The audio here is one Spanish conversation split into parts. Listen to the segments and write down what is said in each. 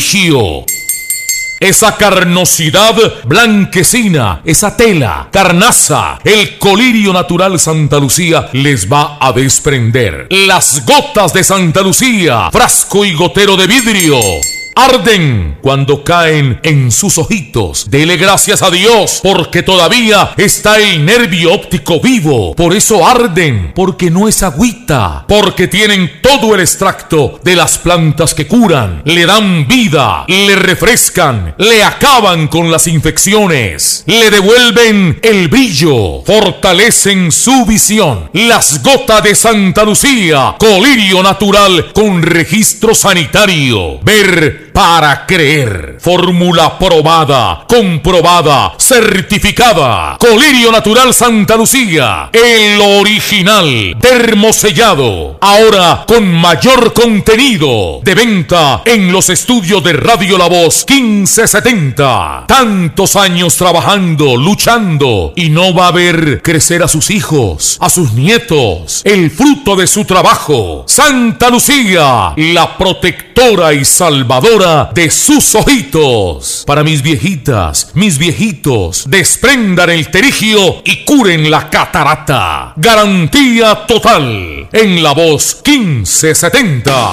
terigio. Esa carnosidad blanquecina, esa tela carnaza, el colirio natural Santa Lucía les va a desprender. Las gotas de Santa Lucía, frasco y gotero de vidrio, arden cuando caen en sus ojitos. Dele gracias a Dios porque todavía está el nervio óptico vivo. Por eso arden, porque no es agüita, porque tienen todo el extracto de las plantas que curan, le dan vida, le refrescan, le acaban con las infecciones, le devuelven el brillo, fortalecen su visión. Las gotas de Santa Lucía, colirio natural con registro sanitario. Ver para creer. Fórmula probada, comprobada, certificada. Colirio natural Santa Lucía, el original, termosellado. Ahora con mayor contenido. De venta en los estudios de Radio La Voz 1570. Tantos años trabajando, luchando, y no va a ver crecer a sus hijos, a sus nietos, el fruto de su trabajo. Santa Lucía, la protectora y salvadora de sus ojitos. Para mis viejitas, mis viejitos, desprendan el terigio y curen la catarata. Garantía total en La Voz 1570.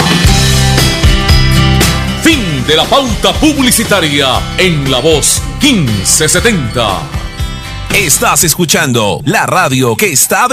Fin de la pauta publicitaria en La Voz 1570. Estás escuchando la radio que está